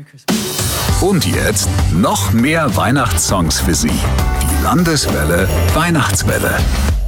Und jetzt noch mehr Weihnachtssongs für Sie. Die Landeswelle Weihnachtswelle.